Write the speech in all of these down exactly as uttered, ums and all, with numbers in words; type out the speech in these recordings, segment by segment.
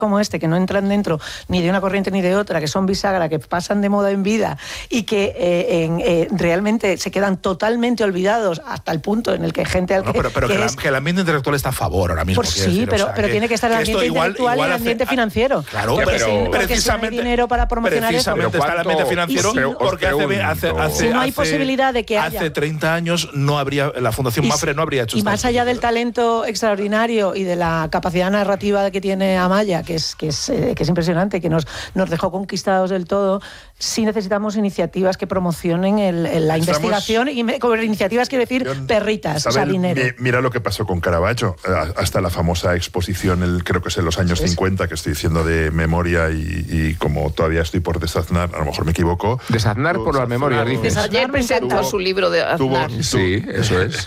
como este, que no entran dentro ni de una corriente ni de otra, que son bisagra, que pasan de moda en vida y que eh, en, eh, realmente se quedan totalmente olvidados hasta el punto en el que gente... Al no, que, pero pero que, que, es, la, que el ambiente intelectual está a favor ahora mismo. Pues sí, decir, pero, o sea, pero que, tiene que estar el ambiente igual, intelectual igual y el ambiente hace, financiero. Claro, porque pero si, porque precisamente, si no hay dinero para promocionar precisamente eso. está el ambiente financiero, si no, porque hace, hace, hace, si no hay hace, posibilidad de que haya... Hace treinta años no habría, la Fundación Mapfre no habría hecho Y más allá del talento extraordinario y de la capacidad narrativa que tiene Amaya, que es, que es, eh, que es impresionante, que nos, nos dejó conquistados del todo, sí necesitamos iniciativas que promocionen el, el, la Estamos, investigación, y me, con iniciativas quiero decir perritas, o sea, dinero. Mi, mira lo que pasó con Caravaggio, hasta la famosa exposición, el, creo que es en los años ¿Es? cincuenta, que estoy diciendo de memoria, y, y como todavía estoy por desaznar, a lo mejor me equivoco. Desaznar por la memoria, dices. Ayer presentó su libro de Aznar. Tuvo, sí, eso es.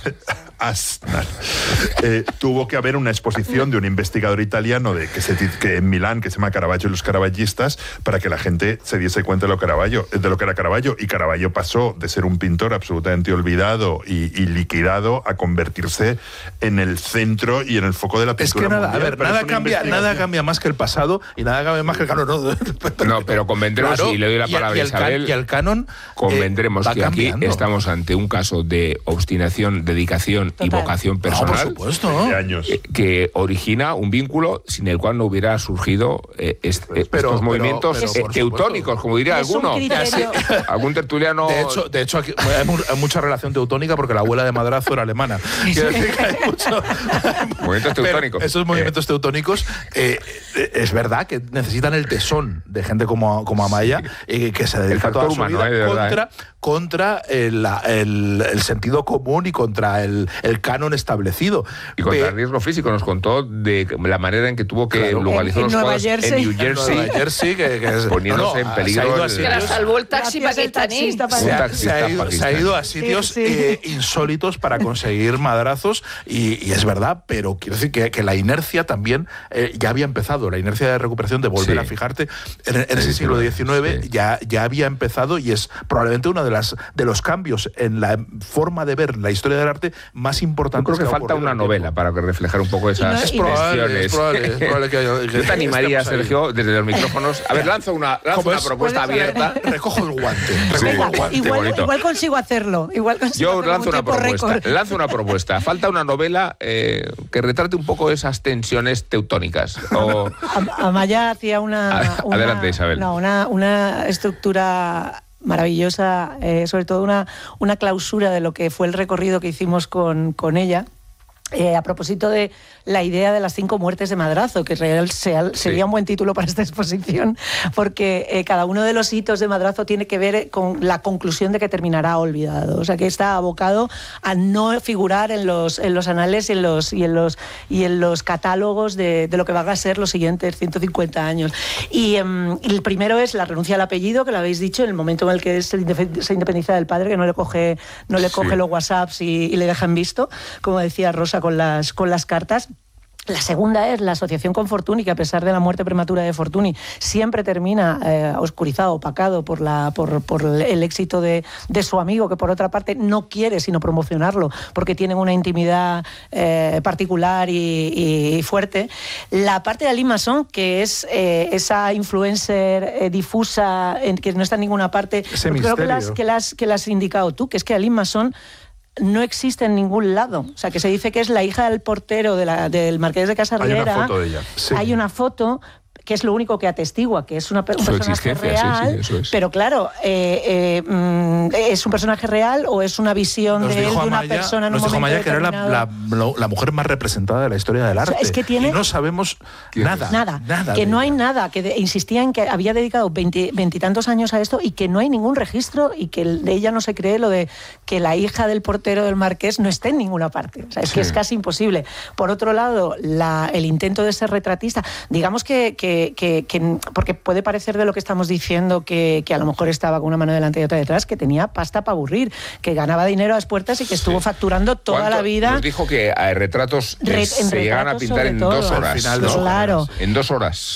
Aznar. Eh, tuvo que haber una exposición de un investigador italiano de que, se, que en Milán, que se llama Caravaggio y los caravallistas, para que la gente se diese cuenta de lo, Caravaggio, de lo que era Caravaggio. Y Caravaggio pasó de ser un pintor absolutamente olvidado y, y liquidado a convertirse en el centro y en el foco de la pintura. Es que nada, mundial, a ver, nada cambia, nada cambia más que el pasado y nada cambia más que el canon. No, no pero convendremos, claro, y le doy la palabra y a Isabel, can, y el canon convendremos eh, que cambiando. Aquí estamos ante un caso de obstinación, dedicación Total. y vocación personal, no, por supuesto, de años. Eh, que origina un vínculo sin el cual no hubiera surgido eh, est pero, estos pero, movimientos pero, pero, eh, teutónicos, como diría alguno. Algún tertuliano... De hecho, de hecho aquí hay, hay mucha relación teutónica porque la abuela de Madrazo era alemana. Quiero decir que hay mucho... movimientos teutónicos. Pero esos movimientos eh. teutónicos eh, es verdad que necesitan el tesón de gente como, como Amaya, sí. eh, que se dedica toda su humano, vida eh, contra, verdad, eh. contra el, el, el sentido común y contra el, el canon establecido. Y contra el riesgo físico. Nos contó de la manera en que tuvo que claro. localizar en, los en cuadros Jersey. en New Jersey, en Nueva Jersey que, que es, poniéndose no, no, en peligro. Que la salvó el taxi pakistaní. Se, ha, se, ha ido, se ha ido a sitios sí, sí. Eh, insólitos para conseguir madrazos y, y es verdad, pero quiero decir que, que la inercia también eh, ya había empezado, la inercia de recuperación, de volver sí. a fijarte en, en ese sí, siglo diecinueve sí. ya, ya había empezado y es probablemente uno de, las, de los cambios en la forma de ver la historia del arte más importantes. Yo creo que, que falta una novela para que reflejar un poco esas no, es probable, es probable, es probable que, haya, que yo te animaría, Sergio, desde los micrófonos. A ver, lanzo una, lanzo una propuesta abierta. Recojo el guante. Sí, Venga, el guante igual, igual consigo hacerlo. Igual consigo yo lanzo una propuesta. Récord. Lanzo una propuesta. Falta una novela eh, que retrate un poco esas tensiones teutónicas. O... Amaya hacía una, una. Adelante, Isabel. No, una, una estructura maravillosa, eh, sobre todo una, una clausura de lo que fue el recorrido que hicimos con, con ella. Eh, a propósito de la idea de las cinco muertes de Madrazo, que real sea, sería sí. un buen título para esta exposición, porque eh, cada uno de los hitos de Madrazo tiene que ver con la conclusión de que terminará olvidado, o sea que está abocado a no figurar en los, en los anales y en los, y en los, y en los catálogos de, de lo que van a ser los siguientes ciento cincuenta años. Y, um, y el primero es la renuncia al apellido, que lo habéis dicho, en el momento en el que se independiza del padre, que no le coge, no le coge sí. los WhatsApps y, y le deja en visto, como decía Rosa con las, con las cartas. La segunda es la asociación con Fortuny, que a pesar de la muerte prematura de Fortuny siempre termina eh, oscurizado, opacado por, la, por, por el éxito de, de su amigo, que por otra parte no quiere sino promocionarlo porque tienen una intimidad eh, particular y, y fuerte. La parte de Aline Masson, que es eh, esa influencer eh, difusa en, que no está en ninguna parte, creo que las, que, las, que las has indicado tú, que es que Aline Masson no existe en ningún lado. O sea, que se dice que es la hija del portero de la, del Marqués de Casarriera. Hay una foto de ella. Sí. Hay una foto que es lo único que atestigua, que es una, un personaje real, sí, sí, eso es. Pero claro, eh, eh, ¿es un personaje real o es una visión nos de él, de una Amaya, persona en un nos momento dijo Amaya que era la, la, la mujer más representada de la historia del arte. O sea, es que tiene, y no sabemos nada. Nada, nada que no ella. hay nada, que de, insistía en que había dedicado veintitantos años a esto y que no hay ningún registro y que de ella no se cree lo de que la hija del portero del Marqués no esté en ninguna parte. O sea, es sí. que es casi imposible. Por otro lado, la, el intento de ser retratista, digamos que, que, que, que porque puede parecer de lo que estamos diciendo que, que a lo mejor estaba con una mano delante y otra detrás, que tenía pasta para aburrir, que ganaba dinero a las puertas y que estuvo sí. facturando toda la vida. Nos dijo que hay retratos que Re, se llegan a pintar en todo. dos horas. Al final ¿no? Claro. En dos horas.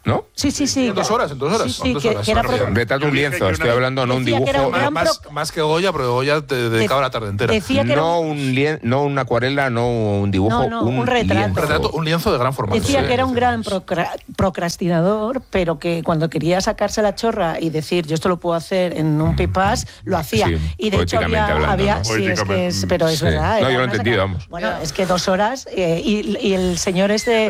¿No? Sí, sí, sí. En dos horas, en dos horas. Sí, sí, dos que, horas. que era pro... Retrato un lienzo, estoy hablando, no un dibujo. Un más, pro... más que Goya, pero Goya te dedicaba la tarde entera. Decía que no, un... un lien... no una acuarela, no un dibujo, no, no, un, un retrato. lienzo. retrato. Un lienzo de gran formato. Decía sí, que era un sí, gran sí. procra... procrastinador, pero que cuando quería sacarse la chorra y decir yo esto lo puedo hacer en un pipás, lo hacía. Sí, y de hecho había... hablando, había ¿no? sí, es que es, pero es sí. verdad. No, yo lo he una entendido, saca... vamos. Bueno, es que dos horas eh, y, y el señor este